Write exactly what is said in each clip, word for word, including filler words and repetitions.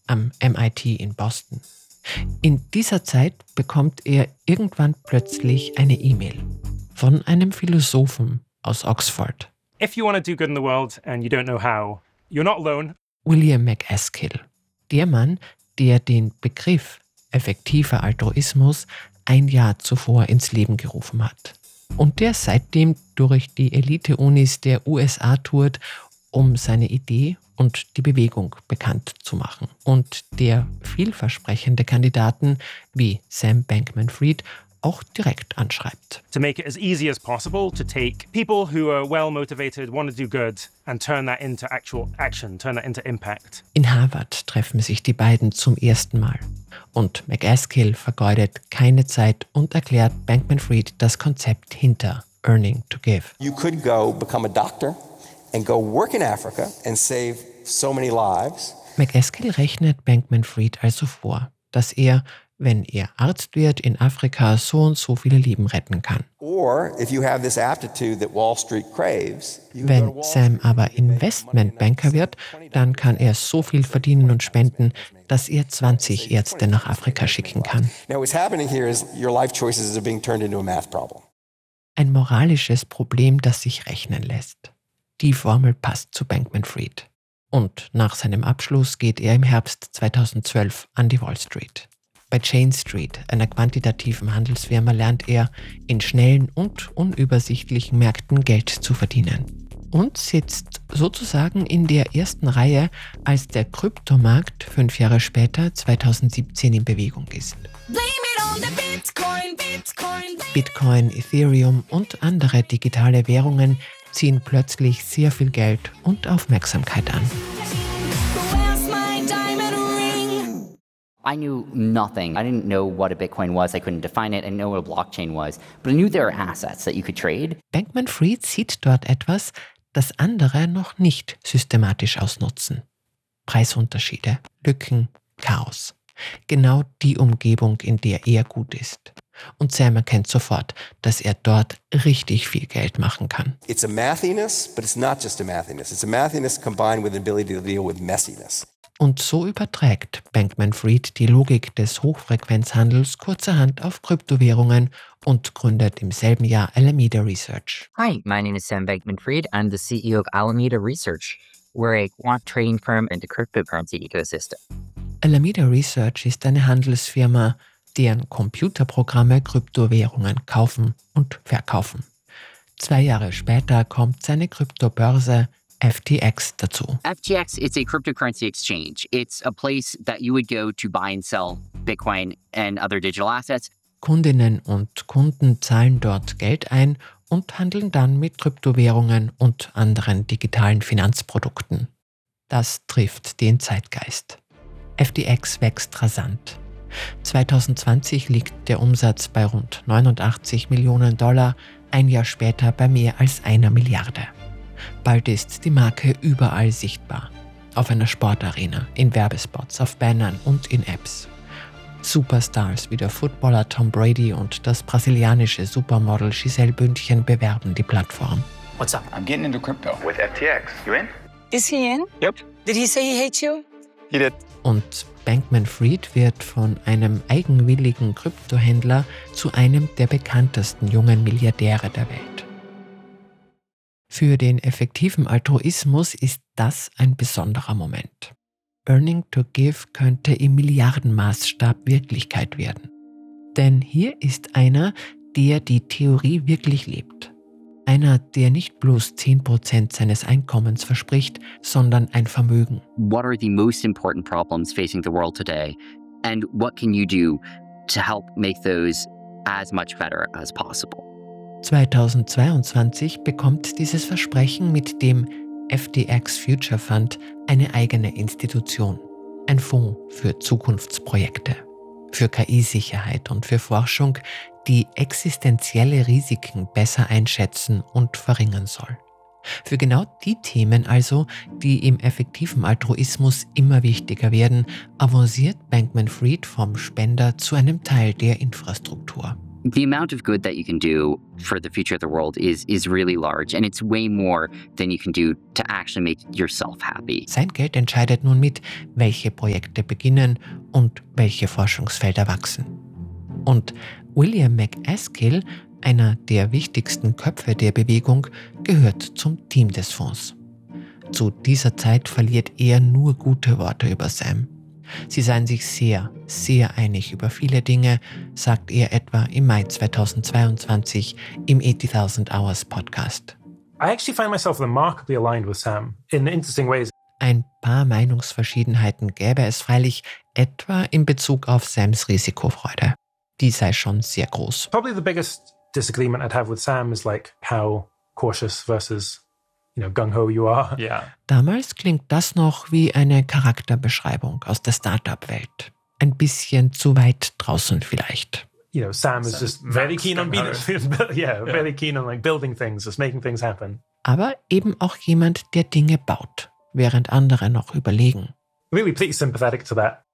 am M I T in Boston. In dieser Zeit bekommt er irgendwann plötzlich eine E-Mail von einem Philosophen aus Oxford. If you want to do good in the world and you don't know how, you're not alone. William MacAskill, der Mann, der den Begriff effektiver Altruismus ein Jahr zuvor ins Leben gerufen hat und der seitdem durch die Elite-Unis der U S A tourt, um seine Idee und die Bewegung bekannt zu machen und der vielversprechende Kandidaten wie Sam Bankman-Fried auch direkt anschreibt. To make it as easy as possible to take people who are well motivated, want to do good and turn that into actual action, turn that into impact. In Harvard treffen sich die beiden zum ersten Mal und MacAskill vergeudet keine Zeit und erklärt Bankman-Fried das Konzept hinter Earning to Give. You could go become a doctor and go work in Africa and save so many lives. MacAskill rechnet Bankman-Fried also vor, dass er, wenn er Arzt wird, in Afrika so und so viele Leben retten kann. Wenn Sam aber Investmentbanker wird, dann kann er so viel verdienen und spenden, dass er zwanzig Ärzte nach Afrika schicken kann. Ein moralisches Problem, das sich rechnen lässt. Die Formel passt zu Bankman-Fried. Und nach seinem Abschluss geht er im Herbst zweitausendzwölf an die Wall Street. Bei Jane Street, einer quantitativen Handelsfirma, lernt er, in schnellen und unübersichtlichen Märkten Geld zu verdienen. Und sitzt sozusagen in der ersten Reihe, als der Kryptomarkt fünf Jahre später, zweitausendsiebzehn, in Bewegung ist. Bitcoin, Ethereum und andere digitale Währungen ziehen plötzlich sehr viel Geld und Aufmerksamkeit an. I knew nothing. I didn't know what a Bitcoin was. I couldn't define it. I didn't know what a blockchain was. But I knew there were assets that you could trade. Bankman-Fried sieht dort etwas, das andere noch nicht systematisch ausnutzen. Preisunterschiede, Lücken, Chaos. Genau die Umgebung, in der er gut ist. Und Sam erkennt sofort, dass er dort richtig viel Geld machen kann. It's a mathiness, but it's not just a mathiness. It's a mathiness combined with the ability to deal with messiness. Und so überträgt Bankman-Fried die Logik des Hochfrequenzhandels kurzerhand auf Kryptowährungen und gründet im selben Jahr Alameda Research. Hi, my name is Sam Bankman-Fried. I'm the C E O of Alameda Research. We're a quant trading firm in the cryptocurrency ecosystem. Alameda Research ist eine Handelsfirma, deren Computerprogramme Kryptowährungen kaufen und verkaufen. Zwei Jahre später kommt seine Kryptobörse F T X dazu. F T X is a cryptocurrency exchange. It's a place that you would go to buy and sell Bitcoin and other digital assets. Kundinnen und Kunden zahlen dort Geld ein und handeln dann mit Kryptowährungen und anderen digitalen Finanzprodukten. Das trifft den Zeitgeist. F T X wächst rasant. zweitausendzwanzig liegt der Umsatz bei rund neunundachtzig Millionen Dollar, ein Jahr später bei mehr als einer Milliarde. Bald ist die Marke überall sichtbar. Auf einer Sportarena, in Werbespots, auf Bannern und in Apps. Superstars wie der Footballer Tom Brady und das brasilianische Supermodel Gisele Bündchen bewerben die Plattform. What's up? I'm getting into crypto. With F T X. You in? Is he in? Yep. Did he say he hates you? He did. Und Bankman-Fried wird von einem eigenwilligen Kryptohändler zu einem der bekanntesten jungen Milliardäre der Welt. Für den effektiven Altruismus ist das ein besonderer Moment. Earning to Give könnte im Milliardenmaßstab Wirklichkeit werden. Denn hier ist einer, der die Theorie wirklich lebt. Einer, der nicht bloß zehn Prozent seines Einkommens verspricht, sondern ein Vermögen. What are the most important problems facing the world today? And what can you do to help make those as much better as possible? zweitausendzweiundzwanzig bekommt dieses Versprechen mit dem F T X Future Fund eine eigene Institution. Ein Fonds für Zukunftsprojekte, für K I-Sicherheit und für Forschung, die existenzielle Risiken besser einschätzen und verringern soll. Für genau die Themen also, die im effektiven Altruismus immer wichtiger werden, avanciert Bankman-Fried vom Spender zu einem Teil der Infrastruktur. The amount of good that you can do for the future of the world is is really large, and it's way more than you can do to actually make yourself happy. Sein Geld entscheidet nun mit, welche Projekte beginnen und welche Forschungsfelder wachsen. Und William MacAskill, einer der wichtigsten Köpfe der Bewegung, gehört zum Team des Fonds. Zu dieser Zeit verliert er nur gute Worte über Sam. Sie seien sich sehr, sehr einig über viele Dinge, sagt er etwa im Mai zweitausendzweiundzwanzig im eighty thousand Hours Podcast. I actually find myself remarkably aligned with Sam in interesting ways. Ein paar Meinungsverschiedenheiten gäbe es freilich, etwa in Bezug auf Sams Risikofreude. Die sei schon sehr groß. Probably the biggest disagreement I'd have with Sam is like how cautious versus, you know, gung-ho you are. Yeah. Damals klingt das noch wie eine Charakterbeschreibung aus der Startup-Welt. Ein bisschen zu weit draußen vielleicht. You know, Sam is just very keen on being, yeah, Yeah. very keen on like building things, just making things happen. Aber eben auch jemand, der Dinge baut, während andere noch überlegen. Really pretty sympathetic to that.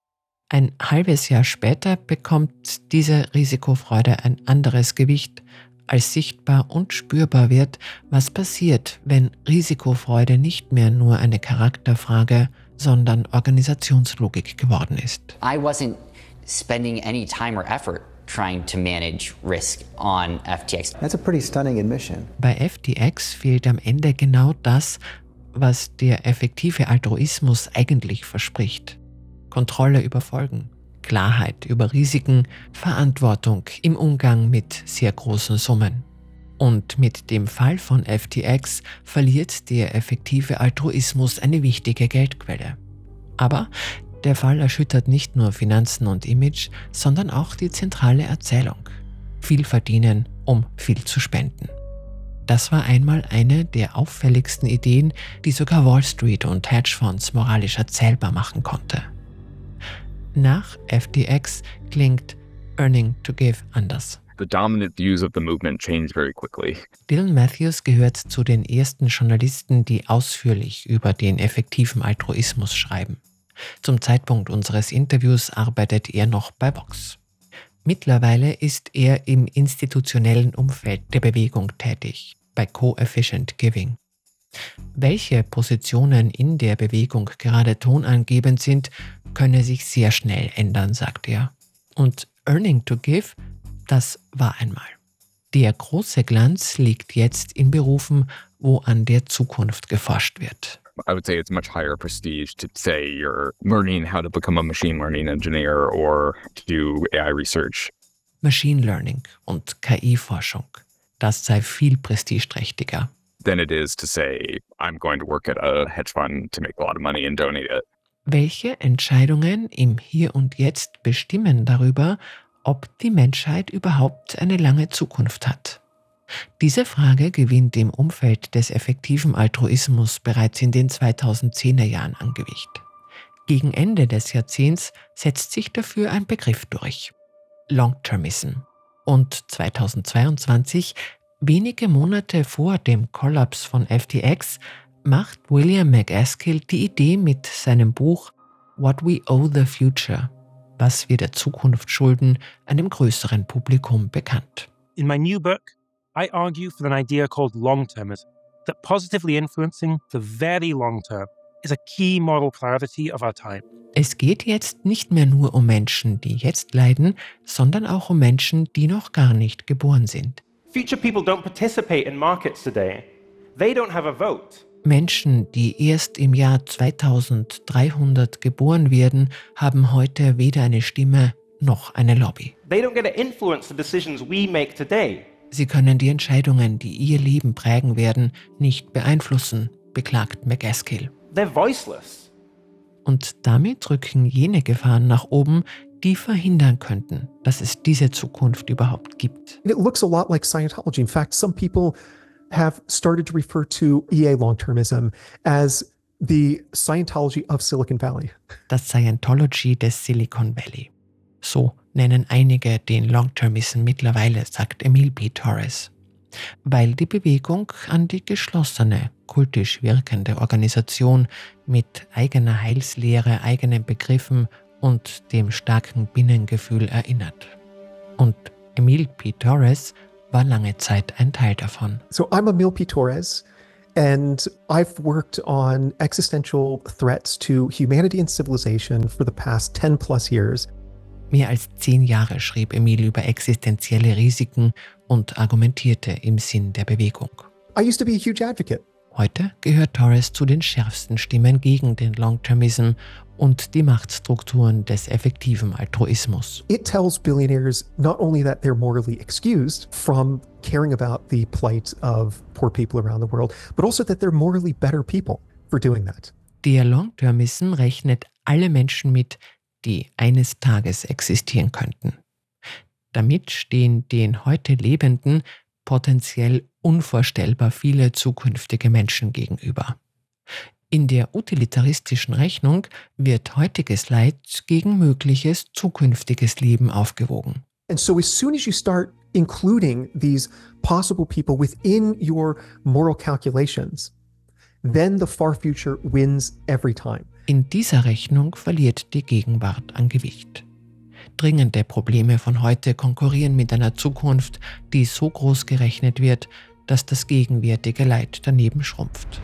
Ein halbes Jahr später bekommt diese Risikofreude ein anderes Gewicht, als sichtbar und spürbar wird, was passiert, wenn Risikofreude nicht mehr nur eine Charakterfrage, sondern Organisationslogik geworden ist. I wasn't spending any time or effort trying to manage risk on F T X. That's a pretty stunning admission. Bei F T X fehlt am Ende genau das, was der effektive Altruismus eigentlich verspricht. Kontrolle über Folgen, Klarheit über Risiken, Verantwortung im Umgang mit sehr großen Summen. Und mit dem Fall von F T X verliert der effektive Altruismus eine wichtige Geldquelle. Aber der Fall erschüttert nicht nur Finanzen und Image, sondern auch die zentrale Erzählung. Viel verdienen, um viel zu spenden. Das war einmal eine der auffälligsten Ideen, die sogar Wall Street und Hedgefonds moralisch erzählbar machen konnte. Nach F T X klingt Earning to Give anders. The dominant views of the movement changed very quickly. Dylan Matthews gehört zu den ersten Journalisten, die ausführlich über den effektiven Altruismus schreiben. Zum Zeitpunkt unseres Interviews arbeitet er noch bei Vox. Mittlerweile ist er im institutionellen Umfeld der Bewegung tätig, bei Co-Efficient Giving. Welche Positionen in der Bewegung gerade tonangebend sind, könne sich sehr schnell ändern, sagt er. Und Earning to Give, das war einmal. Der große Glanz liegt jetzt in Berufen, wo an der Zukunft geforscht wird. I would say it's much higher prestige to say you're learning how to become a machine learning engineer or to do A I research. Machine Learning und K I-Forschung, das sei viel prestigeträchtiger. Than it is to say, I'm going to work at a hedge fund to make a lot of money and donate it. Welche Entscheidungen im Hier und Jetzt bestimmen darüber, ob die Menschheit überhaupt eine lange Zukunft hat? Diese Frage gewinnt im Umfeld des effektiven Altruismus bereits in den zweitausendzehner Jahren an Gewicht. Gegen Ende des Jahrzehnts setzt sich dafür ein Begriff durch: Long-Termism. Und zweitausendzweiundzwanzig, wenige Monate vor dem Kollaps von F T X, macht William MacAskill die Idee mit seinem Buch What We Owe the Future, was wir der Zukunft schulden, einem größeren Publikum bekannt. In my new book, I argue for an idea called long-termism, that positively influencing the very long term is a key moral priority of our time. Es geht jetzt nicht mehr nur um Menschen, die jetzt leiden, sondern auch um Menschen, die noch gar nicht geboren sind. Future people don't participate in markets today. They don't have a vote. Menschen, die erst im Jahr zweitausenddreihundert geboren werden, haben heute weder eine Stimme noch eine Lobby. They don't get to influence the decisions we make today. Sie können die Entscheidungen, die ihr Leben prägen werden, nicht beeinflussen, beklagt MacAskill. They're voiceless. Und damit rücken jene Gefahren nach oben, die verhindern könnten, dass es diese Zukunft überhaupt gibt. It looks a lot like Scientology. In fact, some people have started to refer to E A long-termism as the Scientology of Silicon Valley. Das Scientology des Silicon Valley. So nennen einige den Long-Termism mittlerweile, sagt Emil P. Torres. Weil die Bewegung an die geschlossene, kultisch wirkende Organisation mit eigener Heilslehre, eigenen Begriffen und dem starken Binnengefühl erinnert. Und Emil P. Torres war lange Zeit ein Teil davon. So I'm Emil P. Torres, and I've worked on existential threats to humanity and civilization for the past ten plus years. Mehr als zehn Jahre schrieb Emil über existenzielle Risiken und argumentierte im Sinn der Bewegung. I used to be a huge advocate. Heute gehört Torres zu den schärfsten Stimmen gegen den Long-Termism und die Machtstrukturen des effektiven Altruismus. It tells billionaires not only that they're morally excused from caring about the plight of poor people around the world, but also that they're morally better people for doing that. Der Long-Termism rechnet alle Menschen mit, die eines Tages existieren könnten. Damit stehen den heute Lebenden potenziell unvorstellbar viele zukünftige Menschen gegenüber. In der utilitaristischen Rechnung wird heutiges Leid gegen mögliches zukünftiges Leben aufgewogen. And so as soon as you start including these possible people within your moral calculations, then the far future wins every time. In dieser Rechnung verliert die Gegenwart an Gewicht. Dringende Probleme von heute konkurrieren mit einer Zukunft, die so groß gerechnet wird, dass das gegenwärtige Leid daneben schrumpft.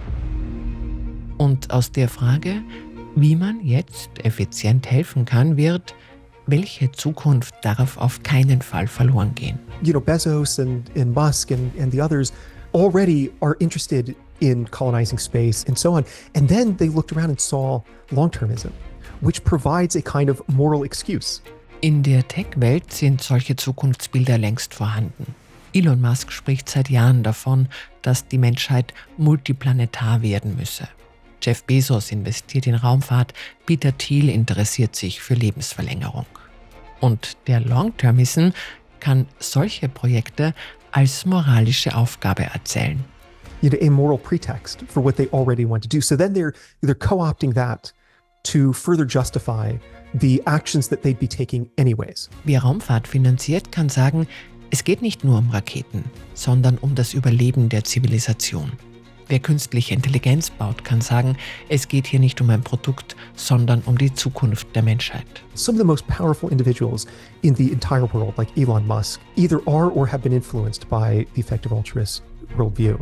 Und aus der Frage, wie man jetzt effizient helfen kann, wird, welche Zukunft darf auf keinen Fall verloren gehen. You know, Bezos and, and Musk and, and the others already are interested in colonizing space and so on. And then they looked around and saw long-termism, which provides a kind of moral excuse. In der Tech-Welt sind solche Zukunftsbilder längst vorhanden. Elon Musk spricht seit Jahren davon, dass die Menschheit multiplanetar werden müsse. Jeff Bezos investiert in Raumfahrt, Peter Thiel interessiert sich für Lebensverlängerung. Und der Long-Termism kann solche Projekte als moralische Aufgabe erzählen. You know, a moral pretext for what they already want to do. So then they're, they're co-opting that to further justify the actions that they'd be taking anyways. Wer Raumfahrt finanziert, kann sagen, es geht nicht nur um Raketen, sondern um das Überleben der Zivilisation. Wer künstliche Intelligenz baut, kann sagen, es geht hier nicht um ein Produkt, sondern um die Zukunft der Menschheit. Some of the most powerful individuals in the entire world, like Elon Musk, either are or have been influenced by the effective altruist worldview.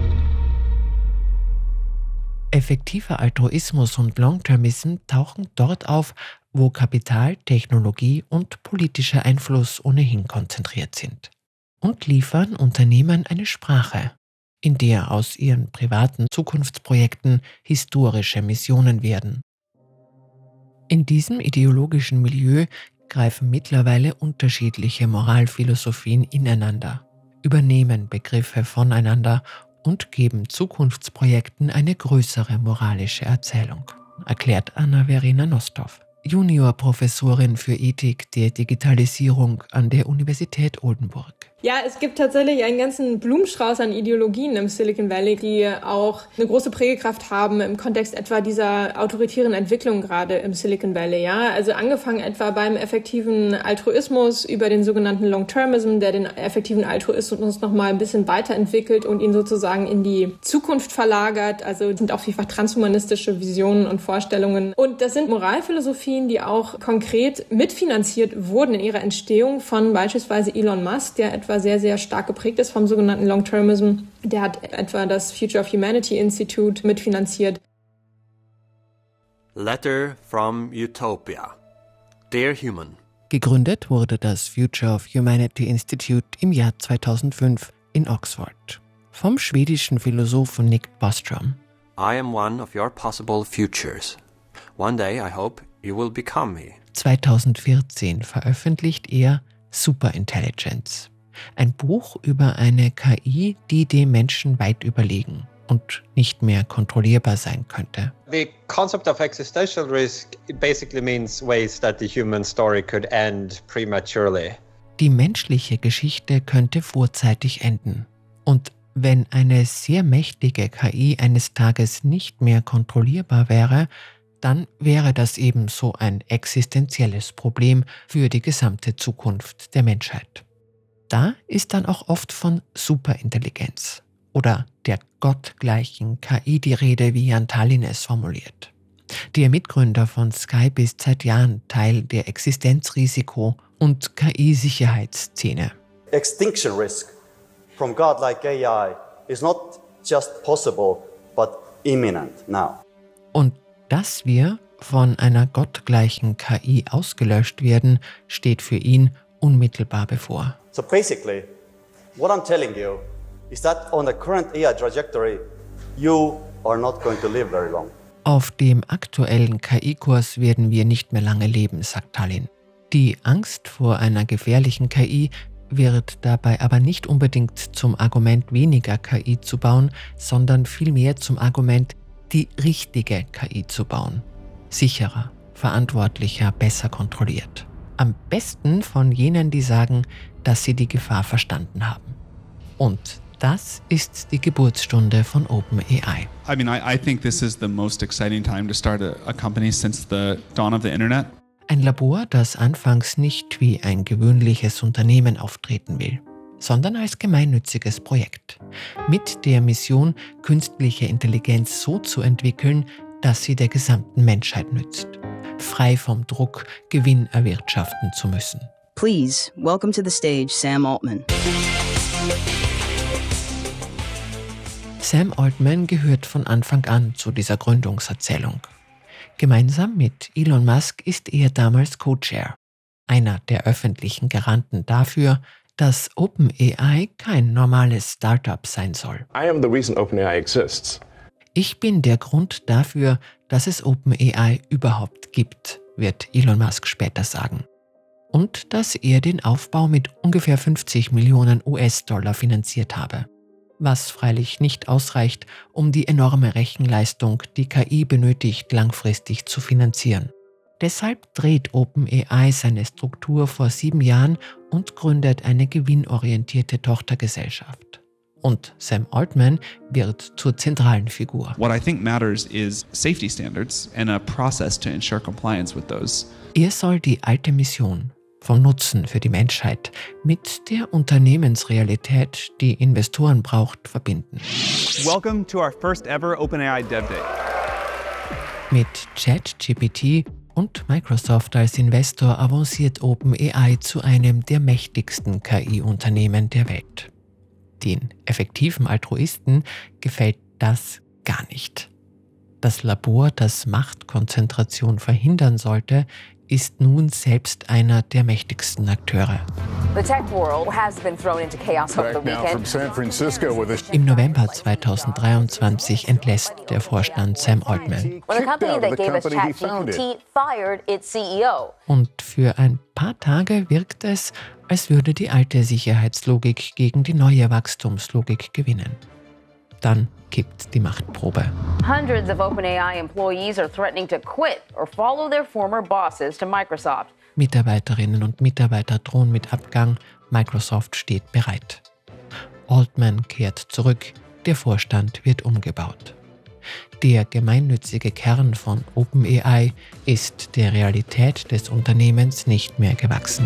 Effektiver Altruismus und Long-Termism tauchen dort auf, wo Kapital, Technologie und politischer Einfluss ohnehin konzentriert sind. Und liefern Unternehmen eine Sprache, in der aus ihren privaten Zukunftsprojekten historische Missionen werden. In diesem ideologischen Milieu greifen mittlerweile unterschiedliche Moralphilosophien ineinander, übernehmen Begriffe voneinander und geben Zukunftsprojekten eine größere moralische Erzählung, erklärt Anna-Verena Nostow, Juniorprofessorin für Ethik der Digitalisierung an der Universität Oldenburg. Ja, es gibt tatsächlich einen ganzen Blumenstrauß an Ideologien im Silicon Valley, die auch eine große Prägekraft haben im Kontext etwa dieser autoritären Entwicklung gerade im Silicon Valley. Ja, also angefangen etwa beim effektiven Altruismus über den sogenannten Long-Termism, der den effektiven Altruismus noch mal ein bisschen weiterentwickelt und ihn sozusagen in die Zukunft verlagert. Also sind auch vielfach transhumanistische Visionen und Vorstellungen. Und das sind Moralphilosophien, die auch konkret mitfinanziert wurden in ihrer Entstehung von beispielsweise Elon Musk, der etwa sehr, sehr stark geprägt ist vom sogenannten Long-Termism. Der hat etwa das Future of Humanity Institute mitfinanziert. Letter from Utopia. Dear Human. Gegründet wurde das Future of Humanity Institute im Jahr zweitausendfünf in Oxford vom schwedischen Philosophen Nick Bostrom. I am one of your possible futures. One day I hope you will become me. zweitausendvierzehn veröffentlicht er Superintelligence, ein Buch über eine K I, die dem Menschen weit überlegen und nicht mehr kontrollierbar sein könnte. The concept of existential risk basically means ways that the human story could end prematurely. Die menschliche Geschichte könnte vorzeitig enden. Und wenn eine sehr mächtige K I eines Tages nicht mehr kontrollierbar wäre, dann wäre das ebenso ein existenzielles Problem für die gesamte Zukunft der Menschheit. Da ist dann auch oft von Superintelligenz oder der gottgleichen K I die Rede, wie Jan Tallinn es formuliert. Der Mitgründer von Skype ist seit Jahren Teil der Existenzrisiko- und K I-Sicherheitsszene. extinction risk from godlike A I is not just possible, but imminent now. Und dass wir von einer gottgleichen K I ausgelöscht werden, steht für ihn unmittelbar bevor. So basically, what I'm telling you is that on the current A I trajectory, you are not going to live very long. Auf dem aktuellen K I-Kurs werden wir nicht mehr lange leben, sagt Tallinn. Die Angst vor einer gefährlichen K I wird dabei aber nicht unbedingt zum Argument, weniger K I zu bauen, sondern vielmehr zum Argument, die richtige K I zu bauen. Sicherer, verantwortlicher, besser kontrolliert. Am besten von jenen, die sagen, dass sie die Gefahr verstanden haben. Und das ist die Geburtsstunde von OpenAI. I mean, I, I think this is the most exciting time to start a, a company since the dawn of the internet. Ein Labor, das anfangs nicht wie ein gewöhnliches Unternehmen auftreten will, sondern als gemeinnütziges Projekt. Mit der Mission, künstliche Intelligenz so zu entwickeln, dass sie der gesamten Menschheit nützt. Frei vom Druck, Gewinn erwirtschaften zu müssen. Please, welcome to the stage, Sam Altman. Sam Altman gehört von Anfang an zu dieser Gründungserzählung. Gemeinsam mit Elon Musk ist er damals Co-Chair, einer der öffentlichen Garanten dafür, dass OpenAI kein normales Startup sein soll. I am the reason OpenAI exists. Ich bin der Grund dafür, dass es OpenAI überhaupt gibt, wird Elon Musk später sagen. Und dass er den Aufbau mit ungefähr fünfzig Millionen U S-Dollar finanziert habe. Was freilich nicht ausreicht, um die enorme Rechenleistung, die K I benötigt, langfristig zu finanzieren. Deshalb dreht OpenAI seine Struktur vor sieben Jahren und gründet eine gewinnorientierte Tochtergesellschaft. Und Sam Altman wird zur zentralen Figur. What I think matters is safety standards and a process to ensure compliance with those. Er soll die alte Mission vom Nutzen für die Menschheit mit der Unternehmensrealität, die Investoren braucht, verbinden. Welcome to our first ever OpenAI Dev Day. Mit ChatGPT und Microsoft als Investor avanciert OpenAI zu einem der mächtigsten K I-Unternehmen der Welt. Den effektiven Altruisten gefällt das gar nicht. Das Labor, das Machtkonzentration verhindern sollte, ist nun selbst einer der mächtigsten Akteure. Im November zweitausenddreiundzwanzig entlässt der Vorstand Sam Altman. Und für ein paar Tage wirkt es, als würde die alte Sicherheitslogik gegen die neue Wachstumslogik gewinnen. Dann kippt die Machtprobe. Hundreds of OpenAI employees are threatening to quit or follow their former bosses to Microsoft. Mitarbeiterinnen und Mitarbeiter drohen mit Abgang, Microsoft steht bereit. Altman kehrt zurück, der Vorstand wird umgebaut. Der gemeinnützige Kern von OpenAI ist der Realität des Unternehmens nicht mehr gewachsen.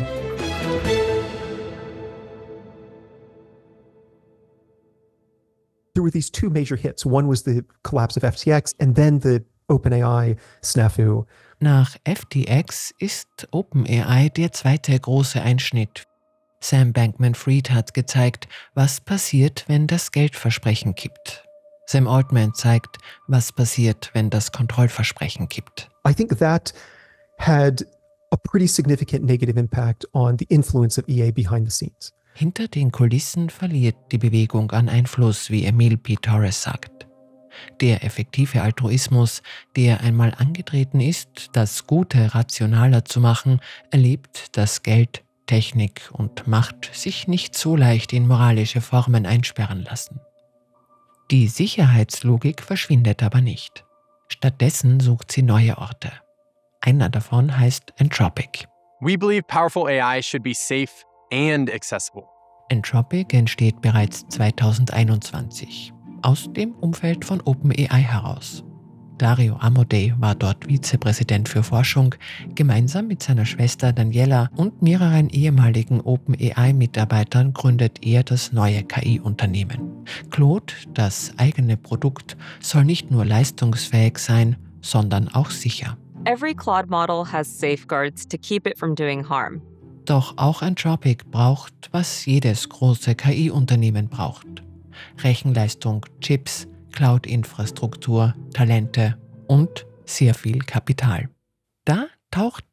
There were these two major hits. One was the collapse of F T X and then the OpenAI snafu. Nach F T X ist OpenAI der zweite große Einschnitt. Sam Bankman-Fried hat gezeigt, was passiert, wenn das Geldversprechen kippt. Sam Altman zeigt, was passiert, wenn das Kontrollversprechen kippt. I think that had a pretty significant negative impact on the influence of E A behind the scenes. Hinter den Kulissen verliert die Bewegung an Einfluss, wie Emil P. Torres sagt. Der effektive Altruismus, der einmal angetreten ist, das Gute rationaler zu machen, erlebt, dass Geld, Technik und Macht sich nicht so leicht in moralische Formen einsperren lassen. Die Sicherheitslogik verschwindet aber nicht. Stattdessen sucht sie neue Orte. Einer davon heißt Anthropic. We believe powerful A I should be safe and accessible. Anthropic entsteht bereits zweitausendeinundzwanzig, aus dem Umfeld von OpenAI heraus. Dario Amodei war dort Vizepräsident für Forschung, gemeinsam mit seiner Schwester Daniela und mehreren ehemaligen OpenAI-Mitarbeitern gründet er das neue K I-Unternehmen. Claude, das eigene Produkt, soll nicht nur leistungsfähig sein, sondern auch sicher. Every Claude model has safeguards to keep it from doing harm. Doch auch Anthropic braucht, was jedes große K I-Unternehmen braucht. Rechenleistung, Chips, Cloud-Infrastruktur, Talente und sehr viel Kapital. Da taucht